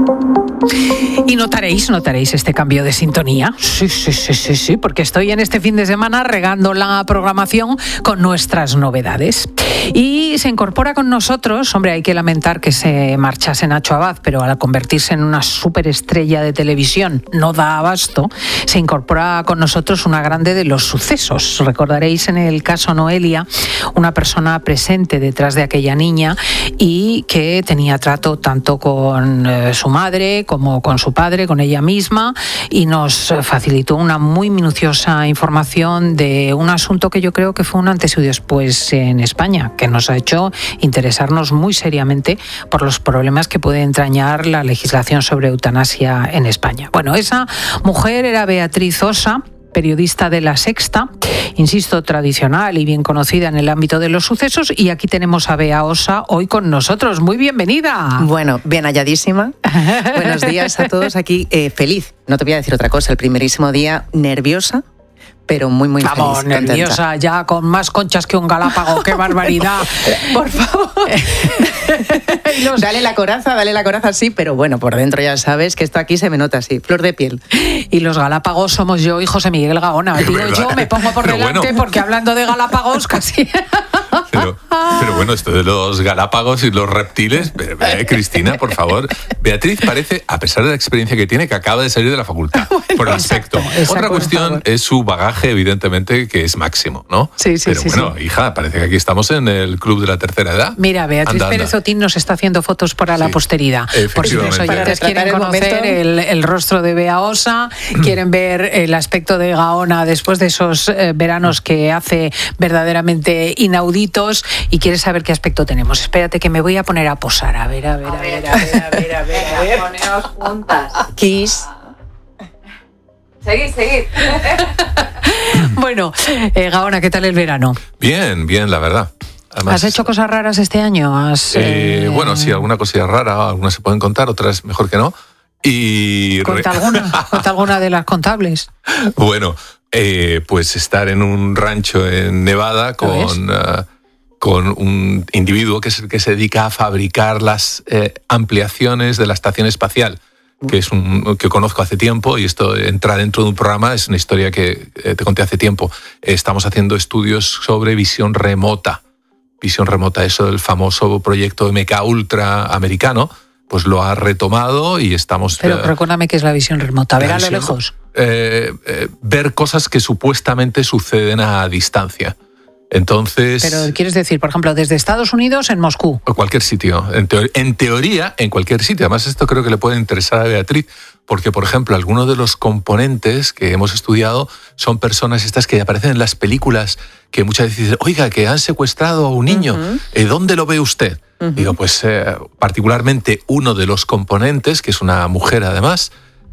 Y notaréis este cambio de sintonía. Sí, porque estoy en este fin de semana regando la programación con nuestras novedades. Y se incorpora con nosotros, hombre, hay que lamentar que se marchase Nacho Abad, pero al convertirse en una superestrella de televisión no da abasto, se incorpora con nosotros una grande de los sucesos. Recordaréis en el caso Noelia, una persona presente detrás de aquella niña y que tenía trato tanto con su madre como con su padre, con ella misma, y nos facilitó una muy minuciosa información de un asunto que yo creo que fue un antes y después en España, que nos ha hecho interesarnos muy seriamente por los problemas que puede entrañar la legislación sobre eutanasia en España. Bueno, esa mujer era Beatriz Osa, periodista de La Sexta, insisto, tradicional y bien conocida en el ámbito de los sucesos, y aquí tenemos a Bea Osa hoy con nosotros. Muy bienvenida. Bueno, bien halladísima. Buenos días a todos aquí. Feliz, no te voy a decir otra cosa, el primerísimo día nerviosa, pero muy feliz. Vamos, nerviosa, contenta. Ya con más conchas que un galápago, qué barbaridad. Por favor. Dale la coraza, sí, pero bueno, por dentro ya sabes que esto aquí se me nota así, flor de piel. Y los galápagos somos yo y José Miguel Gaona. Digo, yo me pongo por delante, bueno, porque hablando de galápagos casi... Pero bueno, esto de los galápagos y los reptiles, Cristina, por favor. Beatriz parece, a pesar de la experiencia que tiene, que acaba de salir de la facultad, bueno, por el aspecto. Otra cuestión es su bagaje, evidentemente, que es máximo, ¿no? Sí. Pero bueno, sí. Hija, parece que aquí estamos en el club de la tercera edad. Mira, Beatriz Pérez Otín nos está haciendo fotos para la posteridad. Por si los oyentes quieren conocer el rostro de Bea Osa, quieren ver el aspecto de Gaona después de esos veranos que hace verdaderamente inauditos, y quieres saber qué aspecto tenemos. Espérate que me voy a poner a posar. A ver. Poneos juntas. Kiss. Seguid. Bueno, Gaona, ¿qué tal el verano? Bien, la verdad. Además, ¿has hecho cosas raras este año? Bueno, sí, alguna cosilla rara, algunas se pueden contar, otras mejor que no. Cuenta alguna de las contables. Bueno, pues estar en un rancho en Nevada con un individuo que es el que se dedica a fabricar las ampliaciones de la estación espacial, que es que conozco hace tiempo, y esto entra dentro de un programa, es una historia que te conté hace tiempo. Estamos haciendo estudios sobre visión remota, eso del famoso proyecto MK Ultra americano, pues lo ha retomado y estamos... Pero recuérdame qué es la visión remota, ver a lo lejos. Ver cosas que supuestamente suceden a distancia. Entonces... Pero quieres decir, por ejemplo, desde Estados Unidos en Moscú. O cualquier sitio. En teoría, en cualquier sitio. Además, esto creo que le puede interesar a Beatriz, porque, por ejemplo, algunos de los componentes que hemos estudiado son personas estas que aparecen en las películas, que muchas veces dicen, oiga, que han secuestrado a un niño. ¿Dónde lo ve usted? Digo, pues particularmente uno de los componentes, que es una mujer además,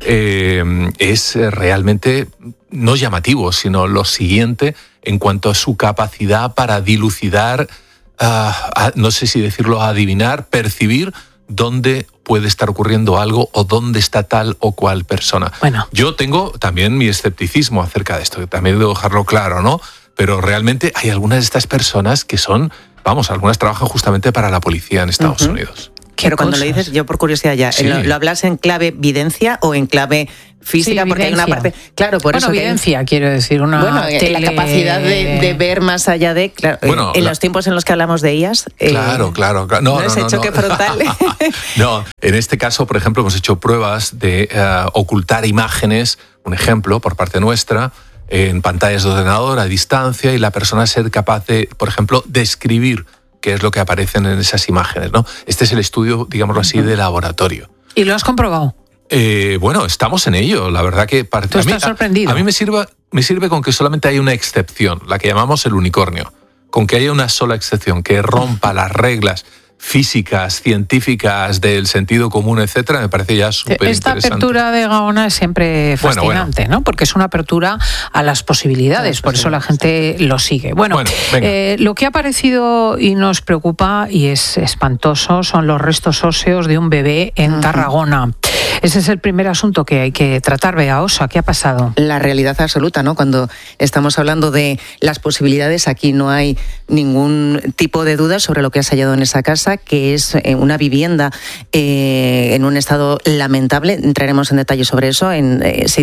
es realmente no llamativo, sino lo siguiente en cuanto a su capacidad para dilucidar, no sé si decirlo, adivinar, percibir dónde puede estar ocurriendo algo o dónde está tal o cual persona. Bueno. Yo tengo también mi escepticismo acerca de esto, que también debo dejarlo claro, ¿no? Pero realmente hay algunas de estas personas que son, algunas trabajan justamente para la policía en Estados Unidos. Pero cuando lo dices, yo por curiosidad ya, sí. ¿Lo hablas en clave videncia o en clave física? Sí, porque hay una parte... Claro, por eso evidencia, quiero decir, una la capacidad de ver más allá de... Claro, los tiempos en los que hablamos de ellas... Claro. No es el choque frontal. No, en este caso, por ejemplo, hemos hecho pruebas de ocultar imágenes, un ejemplo, por parte nuestra, en pantallas de ordenador a distancia, y la persona ser capaz de, por ejemplo, describir qué es lo que aparecen en esas imágenes, ¿no? Este es el estudio, digámoslo así, de laboratorio. ¿Y lo has comprobado? Bueno, estamos en ello. La verdad que... ¿Tú estás sorprendido? A mí me sirve con que solamente hay una excepción, la que llamamos el unicornio. Con que haya una sola excepción, que rompa las reglas físicas, científicas, del sentido común, etcétera, me parece ya súper interesante. Esta apertura de Gaona es siempre fascinante, ¿no? Porque es una apertura a las posibilidades, por eso la gente lo sigue. Bueno, lo que ha aparecido y nos preocupa y es espantoso son los restos óseos de un bebé en Tarragona. Ese es el primer asunto que hay que tratar. Bea Osa, ¿qué ha pasado? La realidad absoluta, ¿no? Cuando estamos hablando de las posibilidades, aquí no hay ningún tipo de duda sobre lo que has hallado en esa casa, que es una vivienda en un estado lamentable. Entraremos en detalle sobre eso en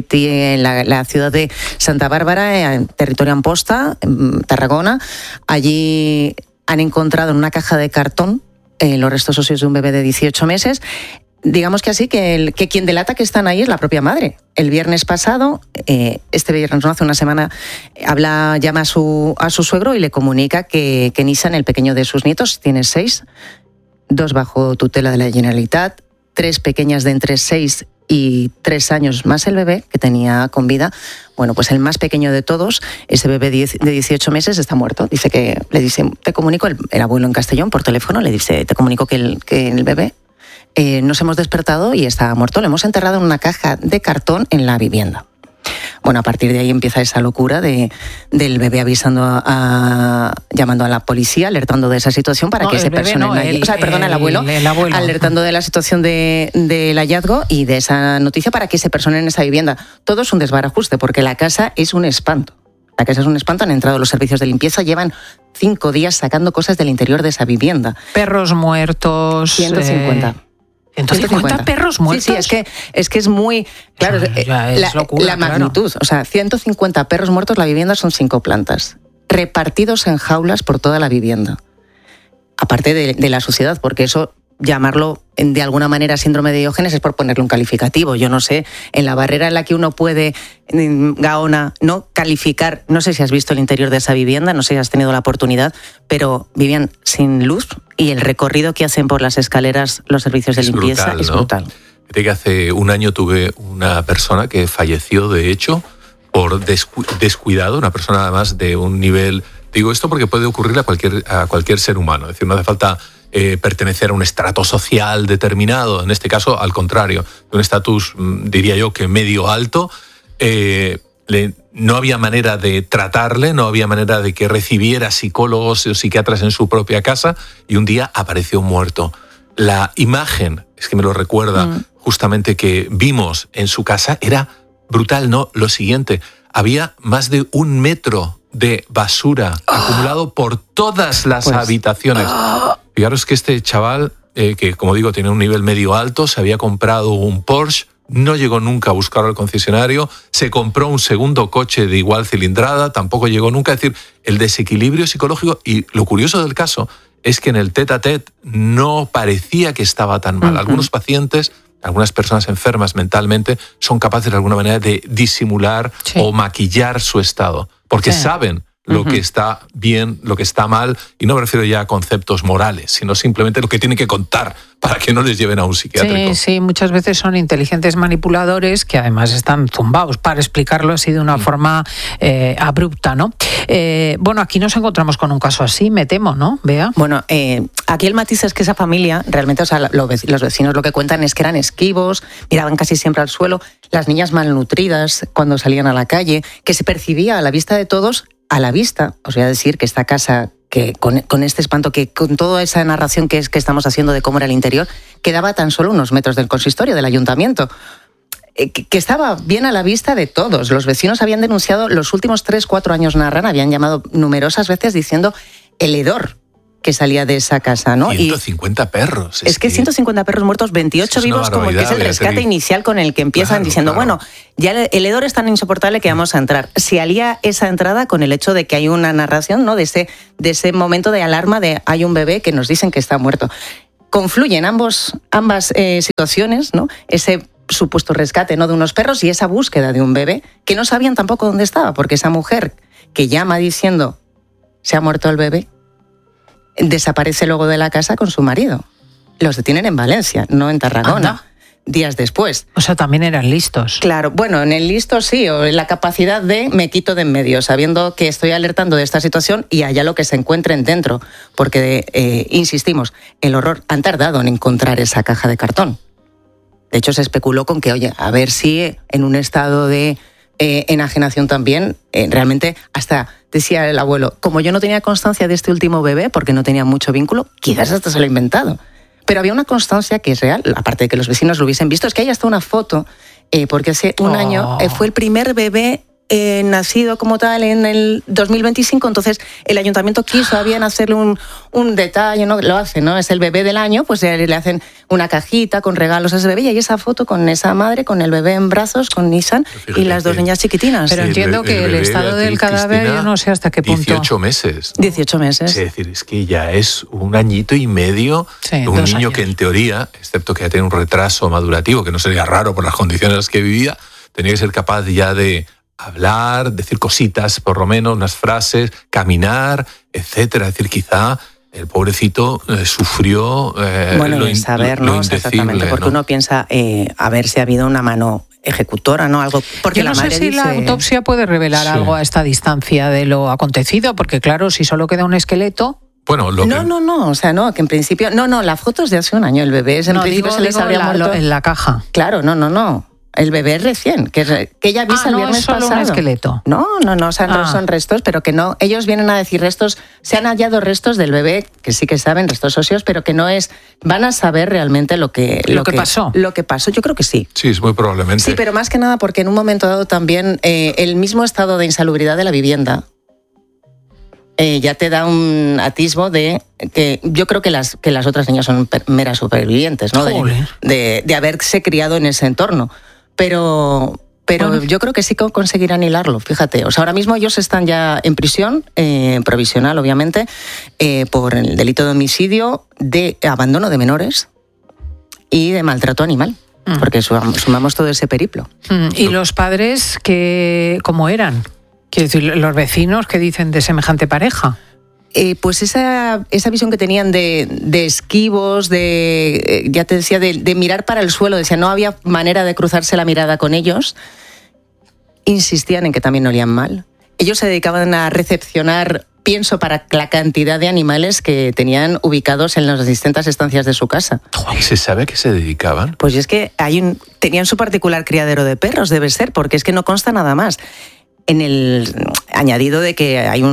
la ciudad de Santa Bárbara, en territorio Amposta, Tarragona. Allí han encontrado en una caja de cartón los restos óseos de un bebé de 18 meses. Digamos que así, que quien delata que están ahí es la propia madre. El viernes pasado, este viernes, no hace una semana, llama a su suegro y le comunica que Nissan, el pequeño de sus nietos, tiene 6, 2 bajo tutela de la Generalitat, 3 pequeñas de entre 6 y 3 años más el bebé que tenía con vida. Bueno, pues el más pequeño de todos, ese bebé de 18 meses, está muerto. Le dice, te comunico, el abuelo en Castellón por teléfono, le dice, te comunico que el bebé nos hemos despertado y está muerto. Lo hemos enterrado en una caja de cartón en la vivienda. Bueno, a partir de ahí empieza esa locura del bebé llamando a la policía, alertando de esa situación para que se personen allí. El abuelo, alertando de la situación del hallazgo y de esa noticia para que se personen en esa vivienda. Todo es un desbarajuste, porque la casa es un espanto. La casa es un espanto, han entrado los servicios de limpieza, llevan 5 días sacando cosas del interior de esa vivienda. Perros muertos. 150. 150 perros muertos. Sí, es que es muy claro, es locura, la magnitud. Claro. O sea, 150 perros muertos, la vivienda son 5 plantas, repartidos en jaulas por toda la vivienda. Aparte de la suciedad, porque eso, llamarlo de alguna manera síndrome de Diógenes es por ponerle un calificativo. Yo no sé, en la barrera en la que uno puede, Gaona, no calificar, no sé si has visto el interior de esa vivienda, no sé si has tenido la oportunidad, pero vivían sin luz y el recorrido que hacen por las escaleras los servicios de limpieza brutal, es brutal. Fíjate que hace un año tuve una persona que falleció, de hecho, por descuidado, una persona además de un nivel... Digo esto porque puede ocurrir a cualquier ser humano, es decir, no hace falta pertenecer a un estrato social determinado, en este caso al contrario, un estatus, diría yo, que medio alto. No había manera de tratarle, no había manera de que recibiera psicólogos o psiquiatras en su propia casa, y un día apareció muerto. La imagen, es que me lo recuerda, justamente que vimos en su casa era brutal, ¿no? Lo siguiente, había más de 1 metro de basura acumulado por todas las habitaciones. Fijaros que este chaval, que como digo tiene un nivel medio alto, se había comprado un Porsche, no llegó nunca a buscarlo al concesionario, se compró un segundo coche de igual cilindrada, tampoco llegó nunca. Es decir, el desequilibrio psicológico, y lo curioso del caso es que en el tête-à-tête no parecía que estaba tan mal. Algunos pacientes, algunas personas enfermas mentalmente, son capaces de alguna manera de disimular o maquillar su estado, porque saben lo que está bien, lo que está mal, y no me refiero ya a conceptos morales, sino simplemente lo que tienen que contar para que no les lleven a un psiquiátrico. Sí, muchas veces son inteligentes manipuladores que además están zumbados, para explicarlo así de una forma abrupta, ¿no? Bueno, aquí nos encontramos con un caso así, me temo, ¿no, Bea? Bueno, aquí el matiz es que esa familia, realmente, o sea, los vecinos lo que cuentan es que eran esquivos, miraban casi siempre al suelo, las niñas malnutridas cuando salían a la calle, que se percibía a la vista de todos, os voy a decir que esta casa, que con este espanto, que con toda esa narración que estamos haciendo de cómo era el interior, quedaba tan solo unos metros del consistorio, del ayuntamiento, que estaba bien a la vista de todos. Los vecinos habían denunciado, los últimos 3-4 años narran, habían llamado numerosas veces diciendo el hedor que salía de esa casa, ¿no? 150 perros. Es que 150 perros muertos, 28 vivos, como que es el rescate inicial con el que empiezan diciendo, bueno, ya el hedor es tan insoportable que vamos a entrar. Se alía esa entrada con el hecho de que hay una narración, ¿no? De ese momento de alarma de hay un bebé que nos dicen que está muerto. Confluyen ambas situaciones, ¿no? Ese supuesto rescate, ¿no?, de unos perros y esa búsqueda de un bebé que no sabían tampoco dónde estaba, porque esa mujer que llama diciendo se ha muerto el bebé, desaparece luego de la casa con su marido. Los detienen en Valencia, no en Tarragona. Anda. Días después. O sea, también eran listos. Claro, bueno, en el listo sí, o en la capacidad de me quito de en medio, sabiendo que estoy alertando de esta situación y allá lo que se encuentren dentro. Porque, insistimos, el horror, han tardado en encontrar esa caja de cartón. De hecho, se especuló con que, oye, a ver si en un estado de enajenación también, realmente hasta decía el abuelo, como yo no tenía constancia de este último bebé, porque no tenía mucho vínculo, quizás hasta se lo he inventado. Pero había una constancia que es real, aparte de que los vecinos lo hubiesen visto, es que hay hasta una foto, porque hace un año fue el primer bebé nacido como tal en el 2025, entonces el ayuntamiento quiso bien hacerle un detalle, ¿no? Lo hace, ¿no? Es el bebé del año, pues le hacen una cajita con regalos a ese bebé y hay esa foto con esa madre, con el bebé en brazos, con Nissan y las dos niñas chiquitinas. Pero entiendo que el estado del cadáver, yo no sé hasta qué punto. 18 meses. ¿No? 18 meses. Es decir, es que ya es un añito y medio de un niño años. Que en teoría, excepto que ya tiene un retraso madurativo, que no sería raro por las condiciones en las que vivía, tenía que ser capaz ya de hablar, decir cositas, por lo menos, unas frases, caminar, etcétera. Es decir, quizá el pobrecito sufrió saber, lo indecible, exactamente, porque uno piensa a ver si ha habido una mano ejecutora, ¿no? Algo, porque yo no sé si la autopsia puede revelar algo a esta distancia de lo acontecido, porque claro, si solo queda un esqueleto. Bueno, no, o sea, no, que en principio, la foto es de hace un año, el bebé es en principio se les había muerto en la caja. Claro, no. El bebé es recién, que ella avisa el viernes pasado. No es solo un esqueleto. No, o sea, no son restos, pero que no, ellos vienen a decir restos, se han hallado restos del bebé, que sí que saben, restos óseos, pero que no es, van a saber realmente lo que pasó. Lo que pasó, yo creo que sí. Sí, es muy probablemente. Sí, pero más que nada porque en un momento dado también el mismo estado de insalubridad de la vivienda ya te da un atisbo de que yo creo que las otras niñas son meras supervivientes, ¿no? De haberse criado en ese entorno. Pero bueno, yo creo que sí que conseguirán hilarlo, fíjate. O sea, ahora mismo ellos están ya en prisión, provisional, obviamente, por el delito de homicidio, de abandono de menores y de maltrato animal. Porque sumamos todo ese periplo. ¿Y los padres cómo eran? Quiero decir, los vecinos, ¿qué dicen de semejante pareja? Pues esa visión que tenían de esquivos, ya te decía, de mirar para el suelo, decía, no había manera de cruzarse la mirada con ellos, insistían en que también olían mal. Ellos se dedicaban a recepcionar pienso para la cantidad de animales que tenían ubicados en las distintas estancias de su casa. ¿Se sabe a qué se dedicaban? Pues es que tenían su particular criadero de perros, debe ser, porque es que no consta nada más. En el añadido de que hay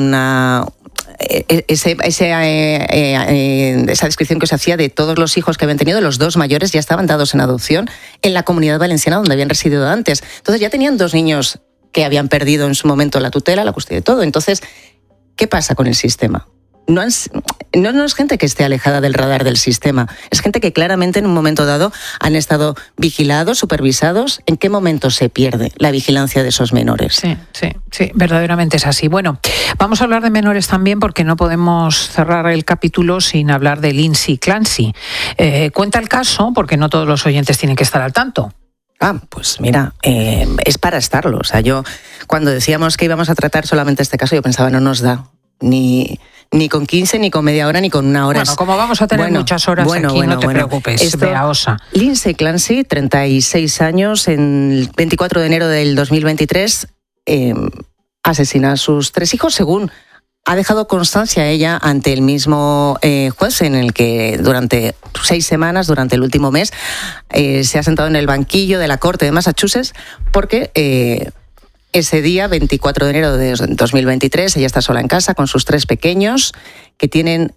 esa descripción que se hacía de todos los hijos que habían tenido, los dos mayores ya estaban dados en adopción en la Comunidad Valenciana donde habían residido antes. Entonces ya tenían 2 niños que habían perdido en su momento la tutela, la custodia y todo. Entonces, ¿qué pasa con el sistema? No es gente que esté alejada del radar del sistema, es gente que claramente en un momento dado han estado vigilados, supervisados. ¿En qué momento se pierde la vigilancia de esos menores? Sí, verdaderamente es así. Bueno, vamos a hablar de menores también porque no podemos cerrar el capítulo sin hablar de Lindsay Clancy. Cuenta el caso, porque no todos los oyentes tienen que estar al tanto. Pues mira, es para estarlo. O sea, yo cuando decíamos que íbamos a tratar solamente este caso, yo pensaba, no nos da ni con 15, ni con media hora, ni con una hora. Bueno, como vamos a tener muchas horas aquí, no te preocupes, Bea Osa. Lindsay Clancy, 36 años, el 24 de enero del 2023, asesina a sus 3 hijos, según ha dejado constancia ella ante el mismo juez, en el que durante 6 semanas, durante el último mes, se ha sentado en el banquillo de la Corte de Massachusetts, porque ese día, 24 de enero de 2023, ella está sola en casa con sus 3 pequeños, que tienen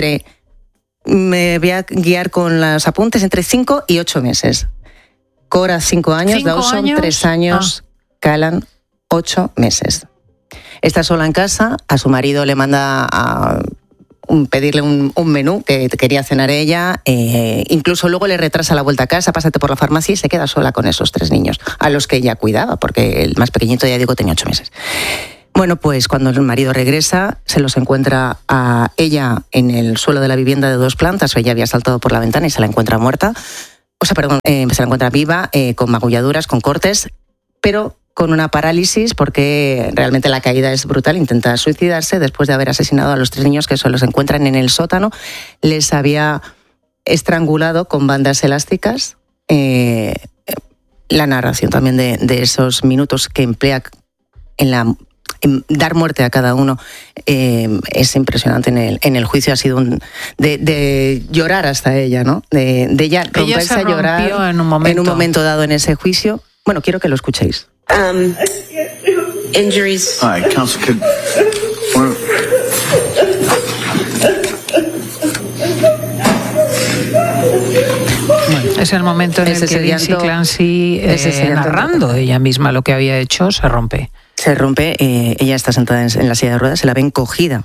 me voy a guiar con los apuntes, entre 5 y 8 meses. Cora, 5 años, Dawson, 3 años, Callan, 8 meses. Está sola en casa, a su marido le manda a pedirle un menú que quería cenar ella, incluso luego le retrasa la vuelta a casa, pásate por la farmacia y se queda sola con esos 3 niños, a los que ella cuidaba, porque el más pequeñito, ya digo, tenía 8 meses. Bueno, pues cuando el marido regresa, se los encuentra a ella en el suelo de la vivienda de 2 plantas, ella había saltado por la ventana y se la encuentra muerta, se la encuentra viva, con magulladuras, con cortes, pero con una parálisis, porque realmente la caída es brutal. Intenta suicidarse después de haber asesinado a los 3 niños que solo se encuentran en el sótano. Les había estrangulado con bandas elásticas. La narración también de esos minutos que emplea en dar muerte a cada uno es impresionante. En el juicio ha sido de llorar hasta ella, ¿no? De ella romperse a llorar en un momento dado en ese juicio. Bueno, quiero que lo escuchéis. Injuries. All right, counsel, Es el momento en el que Lindsay Clancy, narrando ella misma lo que había hecho, se rompe. Se rompe, ella está sentada en la silla de ruedas, se la ve encogida,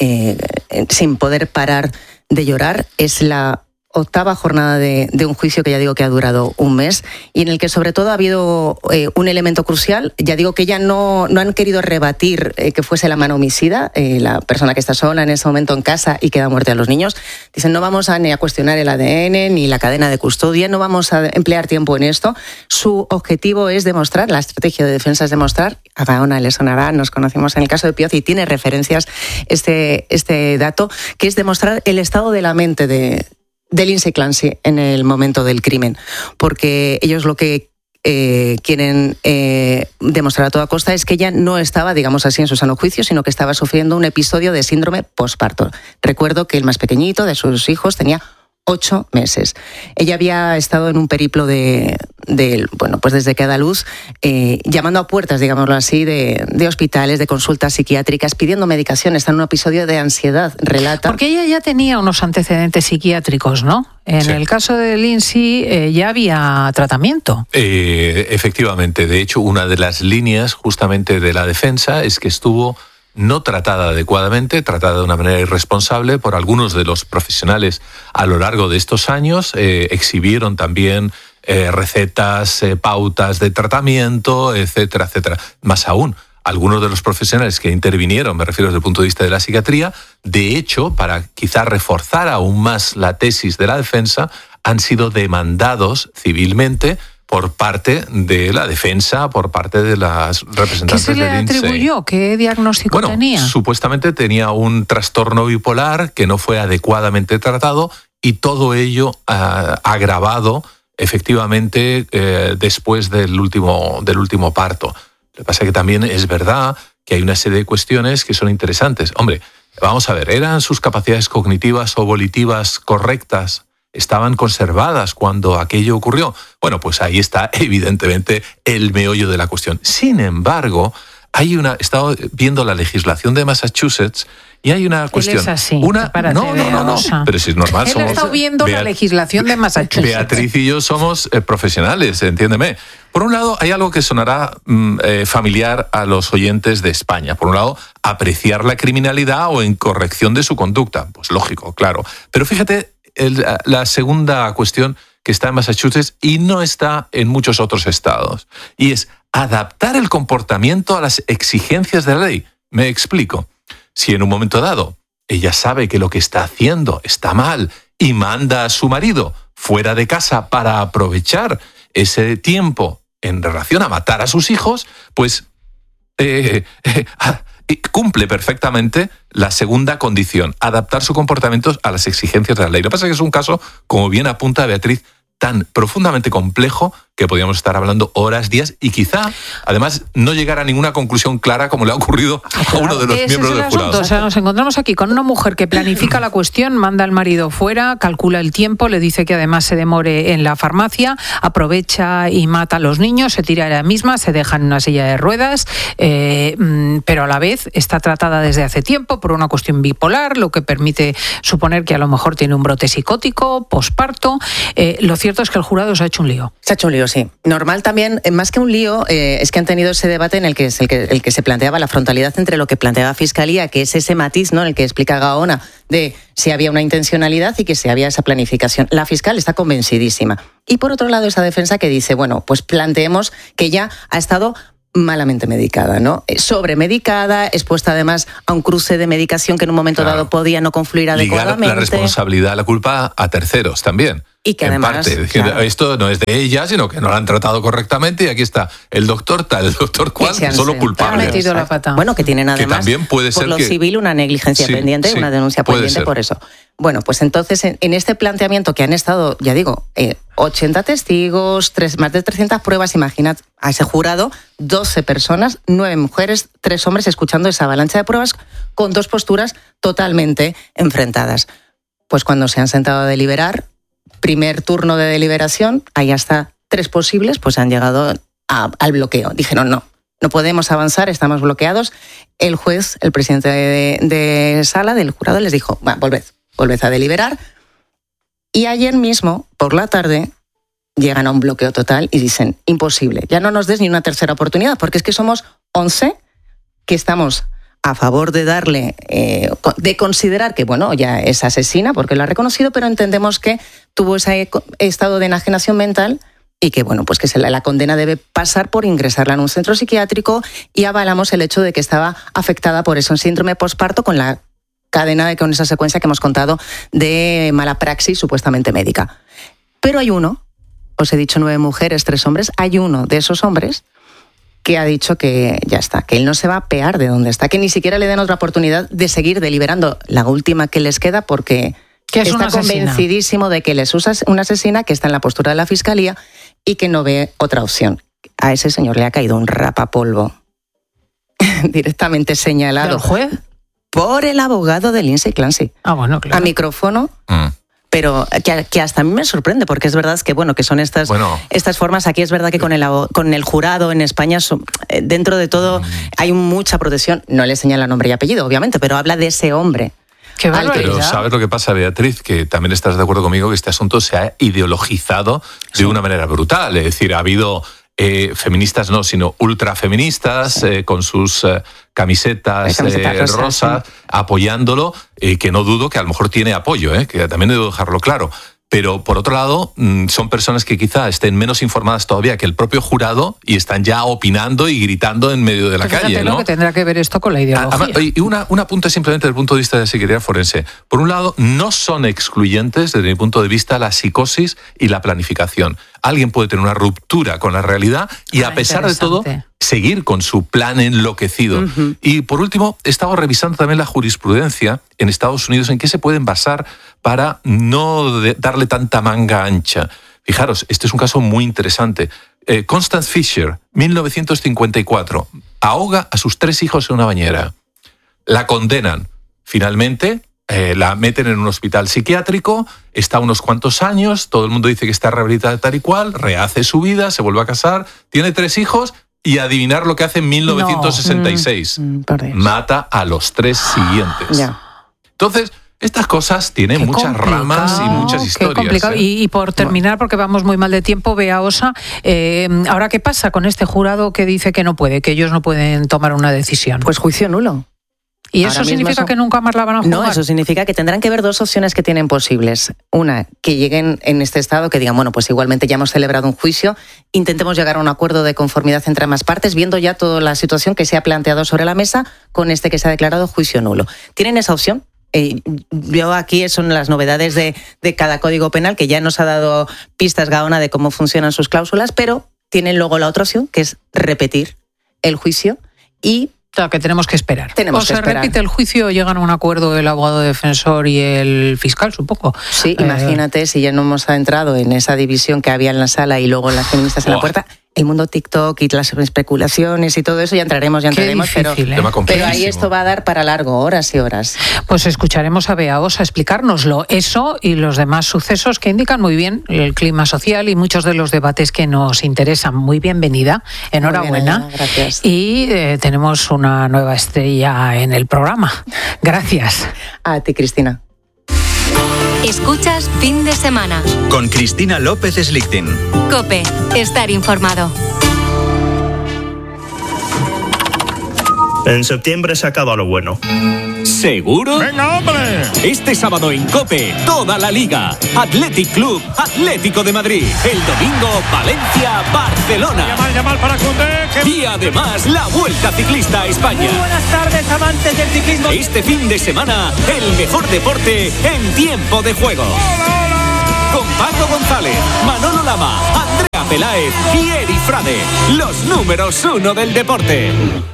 sin poder parar de llorar. Es la 8ª jornada de un juicio que ya digo que ha durado un mes y en el que sobre todo ha habido un elemento crucial. Ya digo que ella no han querido rebatir que fuese la mano homicida, la persona que está sola en ese momento en casa y que da muerte a los niños. Dicen, no vamos ni a cuestionar el ADN ni la cadena de custodia, no vamos a emplear tiempo en esto. Su objetivo es demostrar, la estrategia de defensa es demostrar, a Gaona le sonará, nos conocimos en el caso de Pioz y tiene referencias este dato, que es demostrar el estado de la mente de Lindsay Clancy en el momento del crimen, porque ellos lo que quieren demostrar a toda costa es que ella no estaba, digamos así, en su sano juicio, sino que estaba sufriendo un episodio de síndrome postparto. Recuerdo que el más pequeñito de sus hijos tenía 8 meses. Ella había estado en un periplo pues desde que da luz, llamando a puertas, digámoslo así, de hospitales, de consultas psiquiátricas, pidiendo medicación. Está en un episodio de ansiedad, relata. Porque ella ya tenía unos antecedentes psiquiátricos, ¿no? En el caso de Lindsay ya había tratamiento. Efectivamente. De hecho, una de las líneas justamente de la defensa es que estuvo no tratada adecuadamente, tratada de una manera irresponsable por algunos de los profesionales a lo largo de estos años. Exhibieron también recetas, pautas de tratamiento, etcétera, etcétera. Más aún, algunos de los profesionales que intervinieron, me refiero desde el punto de vista de la psiquiatría, de hecho, para quizá reforzar aún más la tesis de la defensa, han sido demandados civilmente por parte de la defensa, por parte de las representantes de Lindsay. ¿Qué se le atribuyó? ¿Qué diagnóstico tenía? Supuestamente tenía un trastorno bipolar que no fue adecuadamente tratado y todo ello agravado efectivamente después del último parto. Lo que pasa es que también es verdad que hay una serie de cuestiones que son interesantes. Hombre, vamos a ver, ¿eran sus capacidades cognitivas o volitivas correctas? ¿Estaban conservadas cuando aquello ocurrió? Bueno, pues ahí está evidentemente el meollo de la cuestión. Sin embargo, he estado viendo la legislación de Massachusetts y hay una cuestión. Él es así. No. Pero si es normal, Él somos. ha estado viendo la legislación de Massachusetts. Beatriz y yo somos profesionales, entiéndeme. Por un lado, hay algo que sonará familiar a los oyentes de España. Por un lado, apreciar la criminalidad o incorrección de su conducta. Pues lógico, claro. Pero fíjate, la segunda cuestión que está en Massachusetts y no está en muchos otros estados, y es adaptar el comportamiento a las exigencias de la ley. Me explico. Si en un momento dado ella sabe que lo que está haciendo está mal y manda a su marido fuera de casa para aprovechar ese tiempo en relación a matar a sus hijos, pues cumple perfectamente la segunda condición, adaptar su comportamiento a las exigencias de la ley. Lo que pasa es que es un caso, como bien apunta Beatriz, tan profundamente complejo que podríamos estar hablando horas, días y quizá, además, no llegar a ninguna conclusión clara como le ha ocurrido a uno de los miembros del jurado. O sea, nos encontramos aquí con una mujer que planifica la cuestión, manda al marido fuera, calcula el tiempo, le dice que además se demore en la farmacia, aprovecha y mata a los niños, se tira a ella misma, se deja en una silla de ruedas, pero a la vez está tratada desde hace tiempo por una cuestión bipolar, lo que permite suponer que a lo mejor tiene un brote psicótico, posparto. Lo cierto es que el jurado se ha hecho un lío. Se ha hecho un lío, sí. Normal también, más que un lío, es que han tenido ese debate en el que se planteaba la frontalidad entre lo que planteaba Fiscalía, que es ese matiz, ¿no?, en el que explica Gaona, de si había una intencionalidad y que si había esa planificación. La fiscal está convencidísima. Y por otro lado, esa defensa que dice, bueno, pues planteemos que ya ha estado malamente medicada, ¿no? Sobremedicada, expuesta además a un cruce de medicación que en un momento dado podía no confluir adecuadamente. Ligar la responsabilidad, la culpa a terceros también. Y que además, claro, esto no es de ella, sino que no la han tratado correctamente y aquí está el doctor tal, el doctor cual, solo culpable. Ha metido la pata. Bueno, que tienen además, que también puede ser por lo civil, una negligencia pendiente, una denuncia pendiente por eso. Bueno, pues entonces en este planteamiento que han estado, ya digo, 80 testigos, más de 300 pruebas, imaginad a ese jurado, 12 personas, 9 mujeres, 3 hombres, escuchando esa avalancha de pruebas con 2 posturas totalmente enfrentadas. Pues cuando se han sentado a deliberar, primer turno de deliberación, hay hasta 3 posibles, pues han llegado al bloqueo. Dijeron, no podemos avanzar, estamos bloqueados. El juez, el presidente de sala del jurado, les dijo, volved a deliberar. Y ayer mismo, por la tarde, llegan a un bloqueo total y dicen, imposible, ya no nos des ni una tercera oportunidad, porque es que somos 11 que estamos a favor de darle, de considerar que, bueno, ya es asesina porque lo ha reconocido, pero entendemos que tuvo ese estado de enajenación mental y que, bueno, pues que la condena debe pasar por ingresarla en un centro psiquiátrico, y avalamos el hecho de que estaba afectada por eso, un síndrome posparto, con la cadena, con esa secuencia que hemos contado de mala praxis supuestamente médica. Pero hay uno, os he dicho 9 mujeres, 3 hombres, hay uno de esos hombres que ha dicho que ya está, que él no se va a pear de donde está, que ni siquiera le den otra oportunidad de seguir deliberando la última que les queda, porque está convencidísimo de que les usa una asesina, que está en la postura de la Fiscalía y que no ve otra opción. A ese señor le ha caído un rapapolvo directamente señalado. ¿El juez? Por el abogado de Lindsay Clancy. Ah, bueno, claro. A micrófono. Pero que hasta a mí me sorprende, porque es verdad que, bueno, que son estas formas. Aquí es verdad que con el jurado en España, dentro de todo, hay mucha protección. No le señala nombre y apellido, obviamente, pero habla de ese hombre. Pero ¿sabes lo que pasa, Beatriz? Que también estás de acuerdo conmigo que este asunto se ha ideologizado de una manera brutal. Es decir, ha habido feministas no, sino ultrafeministas con sus camisetas rosas apoyándolo, que no dudo que a lo mejor tiene apoyo, que también debo dejarlo claro. Pero, por otro lado, son personas que quizá estén menos informadas todavía que el propio jurado y están ya opinando y gritando en medio de la calle, ¿no? Que tendrá que ver esto con la ideología. Y un apunte simplemente desde el punto de vista de la Secretaría Forense. Por un lado, no son excluyentes, desde mi punto de vista, la psicosis y la planificación. Alguien puede tener una ruptura con la realidad y, a pesar de todo, seguir con su plan enloquecido. Y, por último, he estado revisando también la jurisprudencia en Estados Unidos en qué se pueden basar para no darle tanta manga ancha. Fijaros, este es un caso muy interesante. Constance Fisher, 1954, ahoga a sus 3 hijos en una bañera. La condenan. Finalmente, la meten en un hospital psiquiátrico, está unos cuantos años, todo el mundo dice que está rehabilitada tal y cual, rehace su vida, se vuelve a casar, tiene 3 hijos y adivinar lo que hace en 1966. Mata a los 3 siguientes. Entonces, estas cosas tienen muchas ramas y muchas historias. Qué complicado. Y por terminar, porque vamos muy mal de tiempo, Bea Osa, ¿ahora qué pasa con este jurado que dice que no puede, que ellos no pueden tomar una decisión? Pues juicio nulo. ¿Y eso significa que nunca más la van a jugar? No, eso significa que tendrán que ver 2 opciones que tienen posibles. Una, que lleguen en este estado, que digan, bueno, pues igualmente ya hemos celebrado un juicio, intentemos llegar a un acuerdo de conformidad entre ambas partes, viendo ya toda la situación que se ha planteado sobre la mesa con este que se ha declarado juicio nulo. ¿Tienen esa opción? Yo aquí son las novedades de cada código penal, que ya nos ha dado pistas Gaona de cómo funcionan sus cláusulas, pero tienen luego la otra opción, que es repetir el juicio y... Claro, que tenemos que esperar. O se repite el juicio o llegan a un acuerdo el abogado defensor y el fiscal, supongo. Sí, imagínate si ya no hemos entrado en esa división que había en la sala y luego las feministas en la puerta. El mundo TikTok y las especulaciones y todo eso, ya entraremos, pero ahí esto va a dar para largo, horas y horas. Pues escucharemos a Bea Osa explicárnoslo, eso y los demás sucesos que indican muy bien el clima social y muchos de los debates que nos interesan. Muy bienvenida, enhorabuena. Muy bien, gracias. Y tenemos una nueva estrella en el programa. Gracias. A ti, Cristina. Escuchas Fin de Semana con Cristina López Slichting. COPE, estar informado. En septiembre se acaba lo bueno. ¿Seguro? ¡Venga, hombre! Este sábado en COPE, toda la Liga. Athletic Club, Atlético de Madrid. El domingo, Valencia, Barcelona. Yamal para Koundé. Y además, la Vuelta Ciclista a España. Muy buenas tardes, amantes del ciclismo. Este fin de semana, el mejor deporte en tiempo de juego. ¡Hola, hola! Con Paco González, Manolo Lama, Andrea Peláez y Eri Frade. Los números 1 del deporte.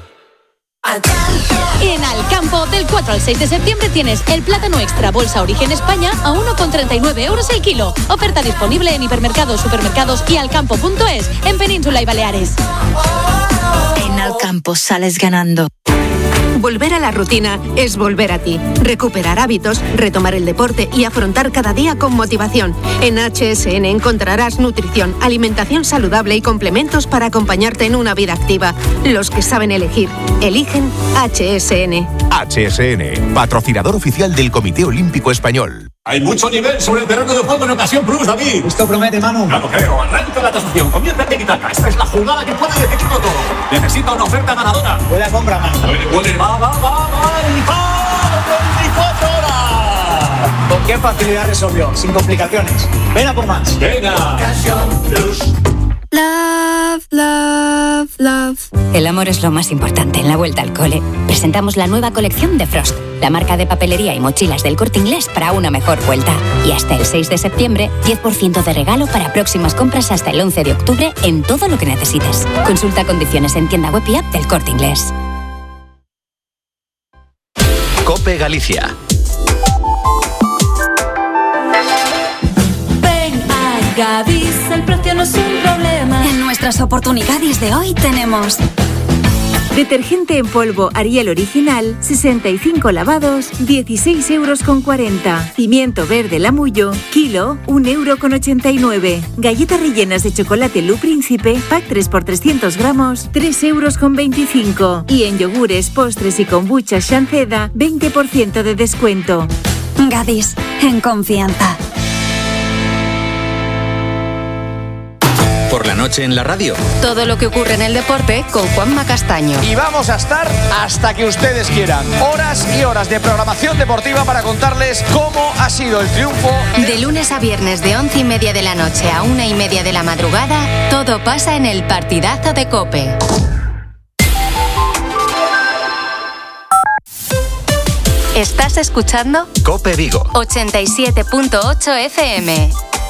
En Alcampo, del 4 al 6 de septiembre tienes el plátano extra bolsa Origen España a 1,39 euros el kilo. Oferta disponible en hipermercados, supermercados y alcampo.es en Península y Baleares. En Alcampo sales ganando. Volver a la rutina es volver a ti. Recuperar hábitos, retomar el deporte y afrontar cada día con motivación. En HSN encontrarás nutrición, alimentación saludable y complementos para acompañarte en una vida activa. Los que saben elegir, eligen HSN. HSN, patrocinador oficial del Comité Olímpico Español. Hay mucho nivel sobre el terreno de juego en Ocasión Plus, David. Esto promete, Manu. Ya lo creo. Arranca la tasación. Comienza el tiki-taka. Esta es la jugada que puede decidirlo todo. Necesita una oferta ganadora. Buena compra, Manu. Puede. Va. 24 horas. ¿Con qué facilidad resolvió? Sin complicaciones. Ven a por más. Venga. Ocasión Plus. Love, love, love. El amor es lo más importante en la vuelta al cole. Presentamos la nueva colección de Frost, la marca de papelería y mochilas del Corte Inglés para una mejor vuelta. Y hasta el 6 de septiembre, 10% de regalo para próximas compras hasta el 11 de octubre en todo lo que necesites. Consulta condiciones en tienda web y app del Corte Inglés. COPE Galicia. Gadis, el precio no es un problema. En nuestras oportunidades de hoy tenemos detergente en polvo Ariel Original, 65 lavados, 16,40 €. Pimiento verde Lamullo, kilo, 1,89 €. Galletas rellenas de chocolate Lu Príncipe, pack 3 por 300 gramos, 3,25 €. Y en yogures, postres y kombucha Shanceda, 20% de descuento. Gadis, en confianza. Por la noche en la radio. Todo lo que ocurre en el deporte con Juanma Castaño. Y vamos a estar hasta que ustedes quieran. Horas y horas de programación deportiva para contarles cómo ha sido el triunfo. De lunes a viernes de 11:30 de la noche a 1:30 de la madrugada, todo pasa en el partidazo de COPE. ¿Estás escuchando? COPE Vigo. 87.8 FM.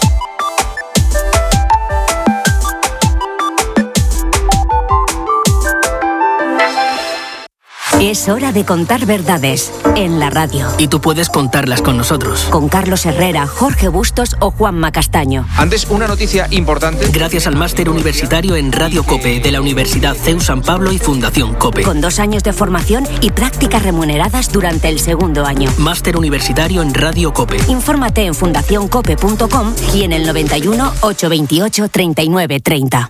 Es hora de contar verdades en la radio. Y tú puedes contarlas con nosotros. Con Carlos Herrera, Jorge Bustos o Juanma Castaño. Antes, una noticia importante. Gracias al máster universitario en Radio COPE de la Universidad CEU San Pablo y Fundación COPE. Con 2 años de formación y prácticas remuneradas durante el segundo año. Máster universitario en Radio COPE. Infórmate en fundacioncope.com y en el 91 828 39 30.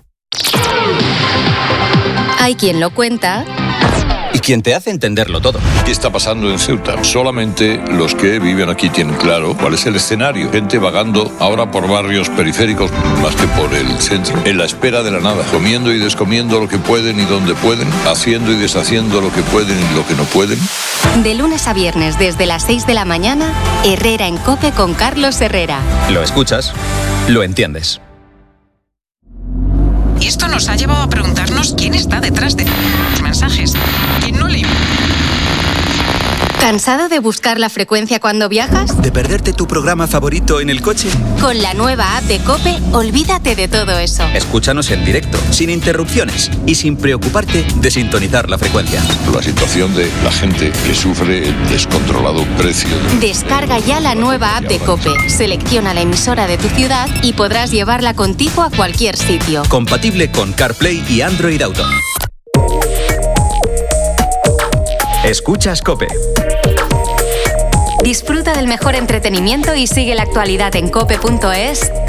Hay quien lo cuenta Y quien te hace entenderlo todo. ¿Qué está pasando en Ceuta? Solamente los que viven aquí tienen claro cuál es el escenario. Gente vagando ahora por barrios periféricos más que por el centro, en la espera de la nada, comiendo y descomiendo lo que pueden y donde pueden, haciendo y deshaciendo lo que pueden y lo que no pueden. De lunes a viernes desde las 6 de la mañana, Herrera en COPE con Carlos Herrera. Lo escuchas, lo entiendes. Y esto nos ha llevado a preguntarnos quién está detrás de los mensajes. ¿Quién no lee? ¿Cansado de buscar la frecuencia cuando viajas? ¿De perderte tu programa favorito en el coche? Con la nueva app de COPE, olvídate de todo eso. Escúchanos en directo, sin interrupciones y sin preocuparte de sintonizar la frecuencia. La situación de la gente que sufre el descontrolado precio. Descarga ya la nueva app de COPE, selecciona la emisora de tu ciudad y podrás llevarla contigo a cualquier sitio. Compatible con CarPlay y Android Auto. Escuchas COPE. Disfruta del mejor entretenimiento y sigue la actualidad en cope.es.